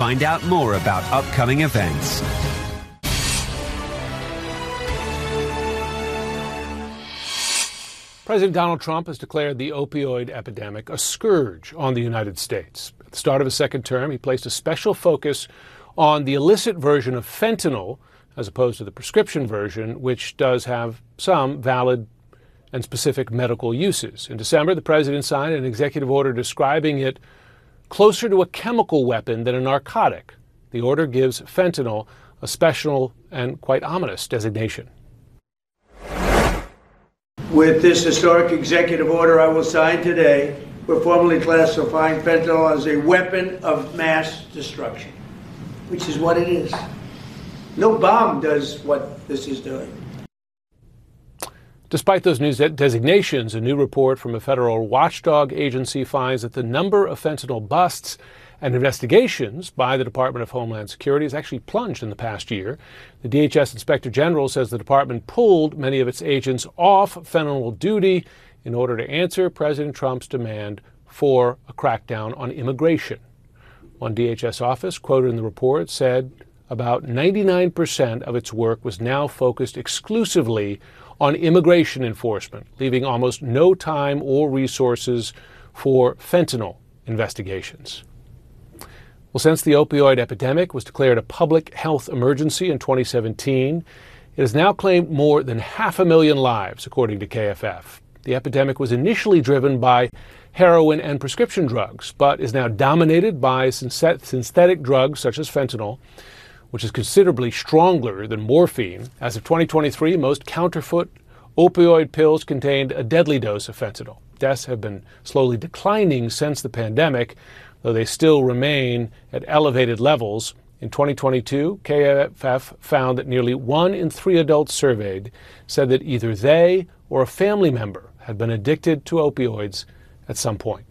Find out more about upcoming events. President Donald Trump has declared the opioid epidemic a scourge on the United States. At the start of his second term, he placed a special focus on the illicit version of fentanyl, as opposed to the prescription version, which does have some valid and specific medical uses. In December, the president signed an executive order describing it closer to a chemical weapon than a narcotic. The order gives fentanyl a special and quite ominous designation. With this historic executive order I will sign today, we're formally classifying fentanyl as a weapon of mass destruction, which is what it is. No bomb does what this is doing. Despite those new designations, a new report from a federal watchdog agency finds that the number of fentanyl busts and investigations by the Department of Homeland Security has actually plunged in the past year. The DHS Inspector General says the department pulled many of its agents off fentanyl duty in order to answer President Trump's demand for a crackdown on immigration. One DHS office, quoted in the report, said about 99% of its work was now focused exclusively on immigration enforcement, leaving almost no time or resources for fentanyl investigations. Well, since the opioid epidemic was declared a public health emergency in 2017, it has now claimed more than 500,000 lives, according to KFF. The epidemic was initially driven by heroin and prescription drugs, but is now dominated by synthetic drugs such as fentanyl, which is considerably stronger than morphine. As of 2023, most counterfeit opioid pills contained a deadly dose of fentanyl. Deaths have been slowly declining since the pandemic, though they still remain at elevated levels. In 2022, KFF found that nearly 1 in 3 adults surveyed said that either they or a family member had been addicted to opioids at some point.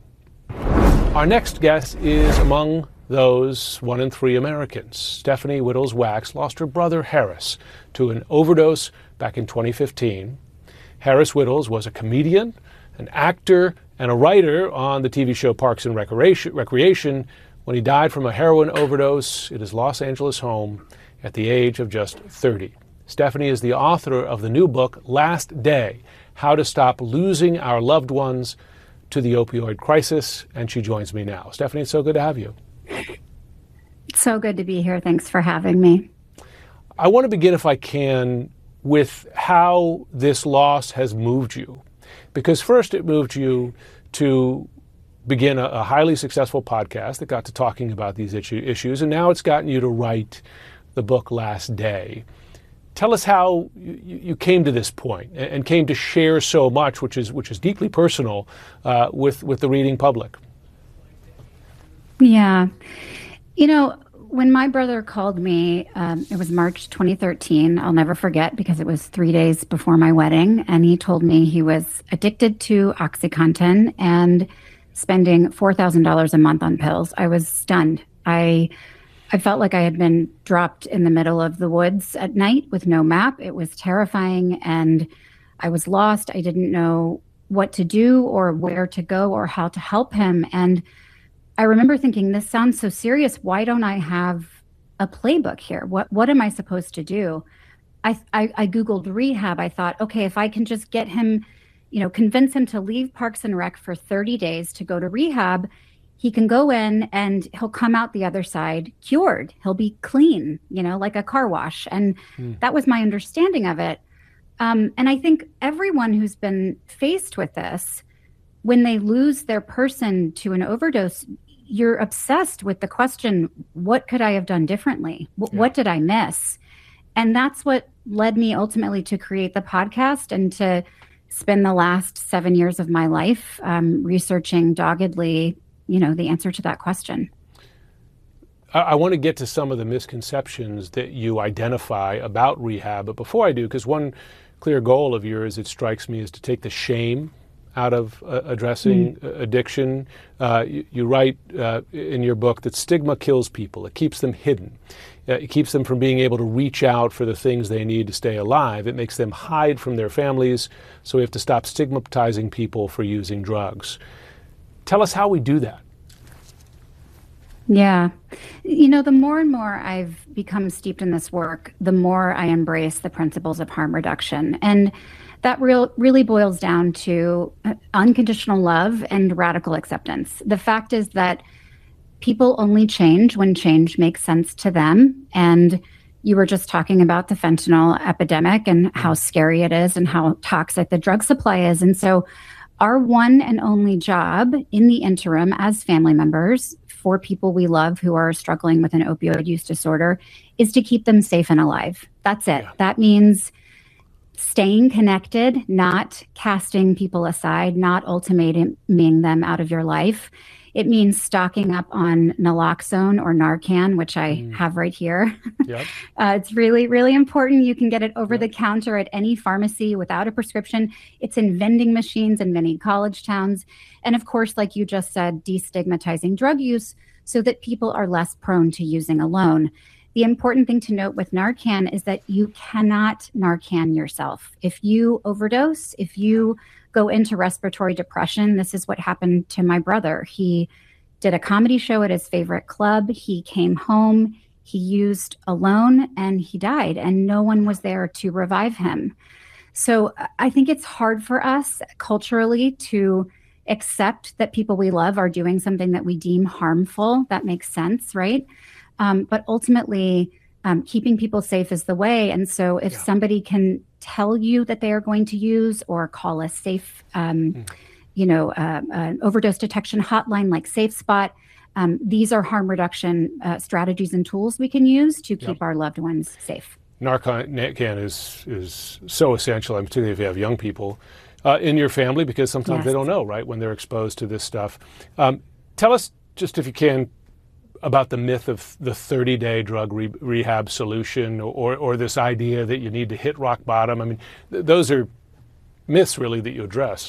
Our next guest is among those 1 in 3 Americans. Stephanie Wittels-Wax lost her brother Harris to an overdose back in 2015. Harris Wittels was a comedian, an actor, and a writer on the TV show Parks and Recreation when he died from a heroin overdose at his Los Angeles home at the age of just 30. Stephanie is the author of the new book, Last Day: How to Stop Losing Our Loved Ones to the Opioid Crisis, and she joins me now. Stephanie, it's so good to have you. It's so good to be here. Thanks for having me. I want to begin, if I can, with how this loss has moved you. Because first it moved you to begin a highly successful podcast that got to talking about these issues, and now it's gotten you to write the book Last Day. Tell us how you came to this point and came to share so much, which is deeply personal, with the reading public. Yeah. You know, when my brother called me, it was March 2013. I'll never forget because it was 3 days before my wedding. And he told me he was addicted to OxyContin and spending $4,000 a month on pills. I was stunned. I felt like I had been dropped in the middle of the woods at night with no map. It was terrifying and I was lost. I didn't know what to do or where to go or how to help him. And I remember thinking, this sounds so serious. Why don't I have a playbook here? What am I supposed to do? I Googled rehab. I thought, okay, if I can just get him, convince him to leave Parks and Rec for 30 days to go to rehab, he can go in and he'll come out the other side cured. He'll be clean, like a car wash. And that was my understanding of it. And I think everyone who's been faced with this, when they lose their person to an overdose, you're obsessed with the question, what could I have done differently? What did I miss? And that's what led me ultimately to create the podcast and to spend the last 7 years of my life researching doggedly, the answer to that question. I want to get to some of the misconceptions that you identify about rehab. But before I do, because one clear goal of yours, it strikes me, is to take the shame out of addressing addiction. You write in your book that stigma kills people. It keeps them hidden. It keeps them from being able to reach out for the things they need to stay alive. It makes them hide from their families, so we have to stop stigmatizing people for using drugs. Tell us how we do that. Yeah. You know, the more and more I've become steeped in this work, the more I embrace the principles of harm reduction. And that really boils down to unconditional love and radical acceptance. The fact is that people only change when change makes sense to them. And you were just talking about the fentanyl epidemic and how scary it is and how toxic the drug supply is. And so our one and only job in the interim as family members for people we love who are struggling with an opioid use disorder is to keep them safe and alive. That's it. Yeah. That means staying connected, not casting people aside, not ultimating them out of your life. It means stocking up on naloxone or Narcan, which I have right here. Yep. It's really, really important. You can get it over the counter at any pharmacy without a prescription. It's in vending machines in many college towns. And of course, like you just said, destigmatizing drug use so that people are less prone to using alone. The important thing to note with Narcan is that you cannot Narcan yourself. If you overdose, if you go into respiratory depression, this is what happened to my brother. He did a comedy show at his favorite club. He came home, he used alone, and he died, and no one was there to revive him. So I think it's hard for us culturally to accept that people we love are doing something that we deem harmful. That makes sense, right? But ultimately, keeping people safe is the way. And so if somebody can tell you that they are going to use or call a safe, an overdose detection hotline like SafeSpot, these are harm reduction strategies and tools we can use to keep our loved ones safe. Narcan is so essential, particularly if you have young people in your family, because sometimes they don't know, right, when they're exposed to this stuff. Tell us, just if you can, about the myth of the 30-day drug rehab solution or this idea that you need to hit rock bottom. I mean, those are myths, really, that you address.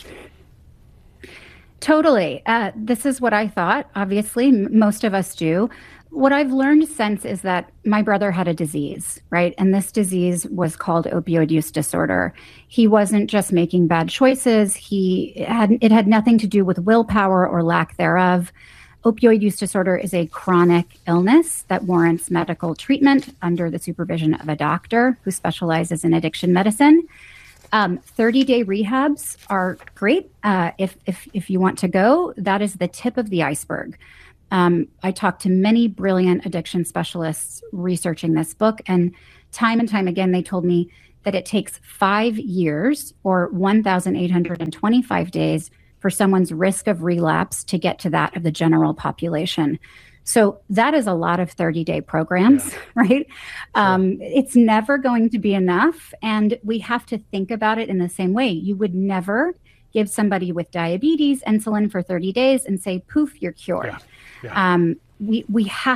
Totally. This is what I thought. Obviously, most of us do. What I've learned since is that my brother had a disease, right? And this disease was called opioid use disorder. He wasn't just making bad choices. It had nothing to do with willpower or lack thereof. Opioid use disorder is a chronic illness that warrants medical treatment under the supervision of a doctor who specializes in addiction medicine. 30-day rehabs are great if you want to go. That is the tip of the iceberg. I talked to many brilliant addiction specialists researching this book, and time again, they told me that it takes 5 years or 1,825 days for someone's risk of relapse to get to that of the general population. So that is a lot of 30-day programs, right? Sure. It's never going to be enough. And we have to think about it in the same way. You would never give somebody with diabetes insulin for 30 days and say, poof, you're cured. We have